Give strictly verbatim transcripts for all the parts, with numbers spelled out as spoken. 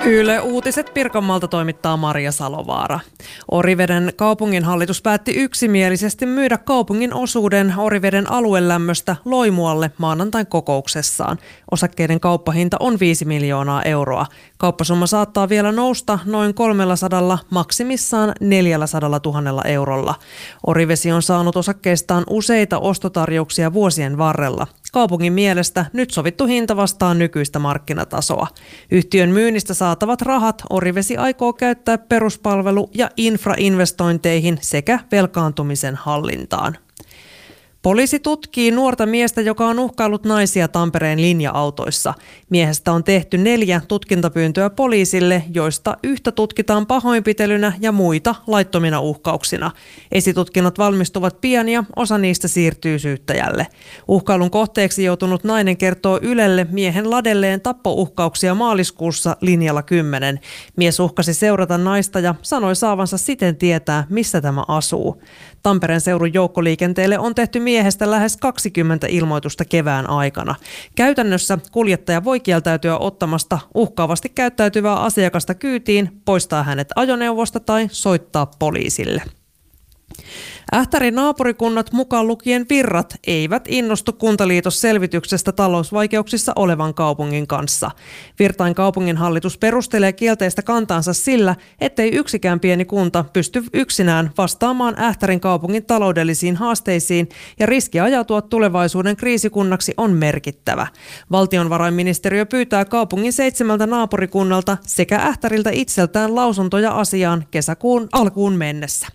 Yle Uutiset Pirkanmaalta toimittaa Maria Salovaara. Oriveden kaupunginhallitus päätti yksimielisesti myydä kaupungin osuuden Oriveden aluelämmöstä Loimualle maanantain kokouksessaan. Osakkeiden kauppahinta on viisi miljoonaa euroa. Kauppasumma saattaa vielä nousta noin kolmellasadalla, maksimissaan neljälläsadalla eurolla. Orivesi on saanut osakkeistaan useita ostotarjouksia vuosien varrella. Kaupungin mielestä nyt sovittu hinta vastaa nykyistä markkinatasoa. Yhtiön myynnistä saatavat rahat Orivesi aikoo käyttää peruspalvelu- ja infrainvestointeihin sekä velkaantumisen hallintaan. Poliisi tutkii nuorta miestä, joka on uhkaillut naisia Tampereen linja-autoissa. Miehestä on tehty neljä tutkintapyyntöä poliisille, joista yhtä tutkitaan pahoinpitelynä ja muita laittomina uhkauksina. Esitutkinnat valmistuvat pian ja osa niistä siirtyy syyttäjälle. Uhkailun kohteeksi joutunut nainen kertoo Ylelle miehen ladelleen tappouhkauksia maaliskuussa linjalla kymmenen. Mies uhkasi seurata naista ja sanoi saavansa siten tietää, missä tämä asuu. Tampereen seudun joukkoliikenteelle on tehty miehestä lähes kaksikymmentä ilmoitusta kevään aikana. Käytännössä kuljettaja voi kieltäytyä ottamasta uhkaavasti käyttäytyvää asiakasta kyytiin, poistaa hänet ajoneuvosta tai soittaa poliisille. Ähtärin naapurikunnat mukaan lukien Virrat eivät innostu kuntaliitosselvityksestä talousvaikeuksissa olevan kaupungin kanssa. Virtain kaupunginhallitus perustelee kielteistä kantaansa sillä, ettei yksikään pieni kunta pysty yksinään vastaamaan Ähtärin kaupungin taloudellisiin haasteisiin ja riski ajautua tulevaisuuden kriisikunnaksi on merkittävä. Valtiovarainministeriö pyytää kaupungin seitsemältä naapurikunnalta sekä Ähtäriltä itseltään lausuntoja asiaan kesäkuun alkuun mennessä.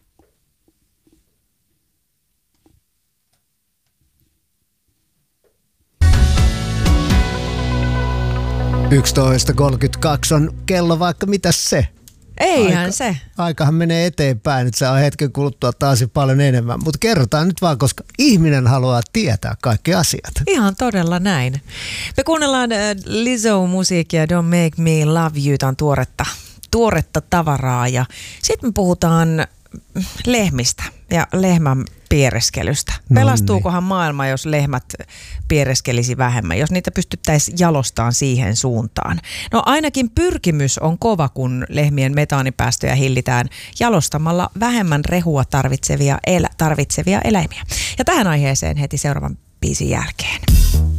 yksitoista kolmekymmentäkaksi on kello, vaikka mitäs se? Eihän Aika, se. Aikahan menee eteenpäin, nyt se on hetken kuluttua taas paljon enemmän. Mutta kerrotaan nyt vaan, koska ihminen haluaa tietää kaikki asiat. Ihan todella näin. Me kuunnellaan Lizzo-musiikkia Don't Make Me Love You, tämän tuoretta, tuoretta tavaraa. Ja sitten me puhutaan lehmistä ja lehmän piereskelystä. Pelastuukohan maailma, jos lehmät piereskelisi vähemmän, jos niitä pystyttäisiin jalostamaan siihen suuntaan? No ainakin pyrkimys on kova, kun lehmien metaanipäästöjä hillitään jalostamalla vähemmän rehua tarvitsevia, elä, tarvitsevia eläimiä. Ja tähän aiheeseen heti seuraavan biisin jälkeen.